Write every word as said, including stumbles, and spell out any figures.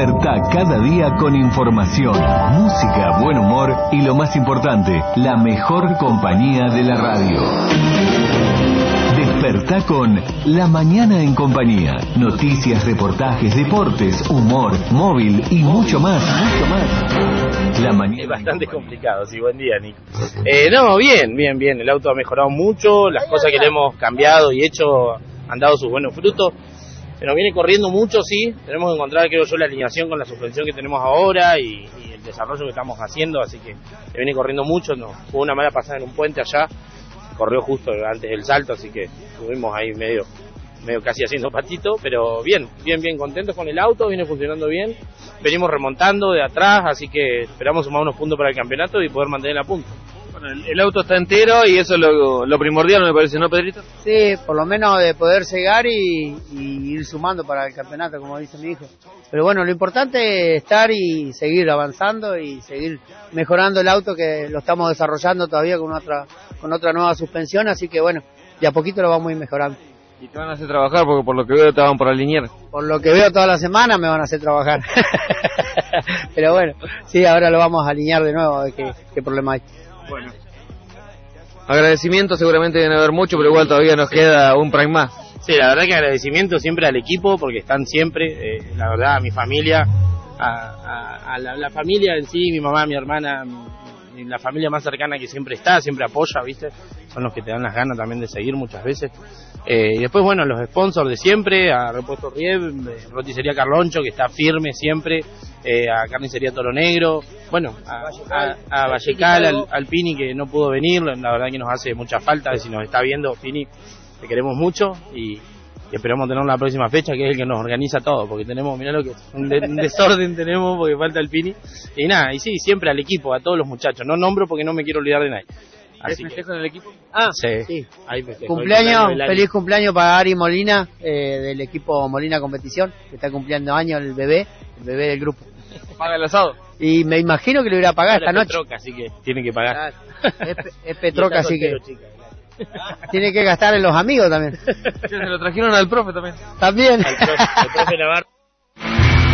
Despertá cada día con información, música, buen humor y lo más importante, la mejor compañía de la radio. Despertá con La Mañana en Compañía. Noticias, reportajes, deportes, humor, móvil y mucho más, mucho más. La mañana es bastante complicado, sí, buen día, Nico. Eh, no, bien, bien, bien. El auto ha mejorado mucho, las cosas que le hemos cambiado y hecho han dado sus buenos frutos. Se nos viene corriendo mucho, sí. Tenemos que encontrar, creo yo, la alineación con la suspensión que tenemos ahora y, y el desarrollo que estamos haciendo, así que se viene corriendo mucho. No, hubo una mala pasada en un puente allá, corrió justo antes del salto, así que estuvimos ahí medio medio casi haciendo patito, pero bien, bien, bien contentos con el auto, viene funcionando bien, venimos remontando de atrás, así que esperamos sumar unos puntos para el campeonato y poder mantener la punta. Bueno, el, el auto está entero y eso es lo, lo primordial, me parece, ¿no, Pedrito? Sí, por lo menos de poder llegar y, y ir sumando para el campeonato, como dice mi hijo. Pero bueno, lo importante es estar y seguir avanzando y seguir mejorando el auto, que lo estamos desarrollando todavía con otra con otra nueva suspensión, así que bueno, de a poquito lo vamos a ir mejorando. Y te van a hacer trabajar porque por lo que veo te van por alinear. Por lo que veo toda la semana me van a hacer trabajar. Pero bueno, sí, ahora lo vamos a alinear de nuevo a ver qué, qué problema hay. Bueno. Agradecimiento seguramente deben haber mucho, pero igual todavía nos queda un prime más. Sí, la verdad que agradecimiento siempre al equipo porque están siempre, eh, la verdad, a mi familia, a, a, a la, la familia en sí, mi mamá, mi hermana, mi, la familia más cercana que siempre está, siempre apoya, ¿viste? Son los que te dan las ganas también de seguir muchas veces. Eh, y después, bueno, los sponsors de siempre, a Repuesto Riev, eh, Roticería Carloncho, que está firme siempre, eh, a Carnicería Toro Negro, bueno, a, a, a Vallecal, al, al Pini, que no pudo venir, la verdad que nos hace mucha falta, si nos está viendo, Pini, te queremos mucho y, y esperamos tener la próxima fecha, que es el que nos organiza todo, porque tenemos, mirá lo que es, un, de, un desorden tenemos porque falta el Pini, y nada, y sí, siempre al equipo, a todos los muchachos, no nombro porque no me quiero olvidar de nadie. ¿Es festejo en el equipo? Ah, sí. sí. Ahí festejo, cumpleaños, feliz cumpleaños para Ari Molina, eh, del equipo Molina Competición, que está cumpliendo años el bebé, el bebé del grupo. ¿Paga el asado? Y me imagino que lo irá a pagar esta noche. Es Petroca, así que tiene que pagar. Claro. Es, es Petroca, así que tiene que gastar en los amigos también. Se lo trajeron al profe también. También. Al profe, al profe Navarro.